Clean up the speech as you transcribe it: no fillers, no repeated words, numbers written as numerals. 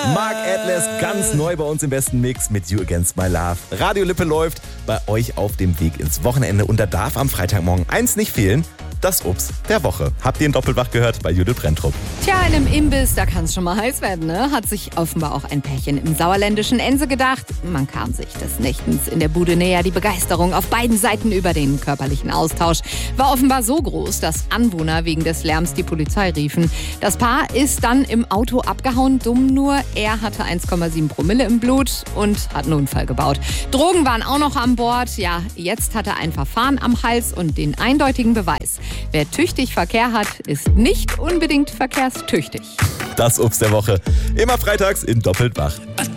Mark Atlas, ganz neu bei uns im besten Mix mit You Against My Love. Radio Lippe läuft bei euch auf dem Weg ins Wochenende und da darf am Freitagmorgen eins nicht fehlen: das Obst der Woche. Habt ihr in Doppelwach gehört bei Judith Brenntrup? Tja, in einem Imbiss, da kann es schon mal heiß werden, ne? Hat sich offenbar auch ein Pärchen im sauerländischen Ense gedacht. Man kam sich des Nächtens in der Bude näher. Die Begeisterung auf beiden Seiten über den körperlichen Austausch war offenbar so groß, dass Anwohner wegen des Lärms die Polizei riefen. Das Paar ist dann im Auto abgehauen. Dumm nur, er hatte 1,7 Promille im Blut und hat einen Unfall gebaut. Drogen waren auch noch an Bord. Ja, jetzt hat er ein Verfahren am Hals und den eindeutigen Beweis: wer tüchtig Verkehr hat, ist nicht unbedingt verkehrstüchtig. Das Obst der Woche. Immer freitags in Doppelwach.